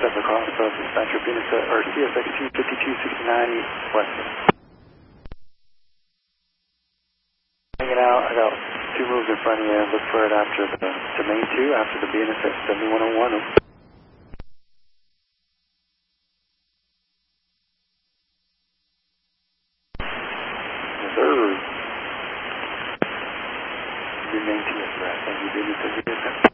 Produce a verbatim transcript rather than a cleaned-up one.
step across of dispatcher B N S F, or C S X T fifty-two sixty-nine west. Hanging out, I got two moves in front of you. Look for it after the, the main two, after the B N S F seventy-one oh one. Yes, sir. Remain to your threat. Thank you, B N S F.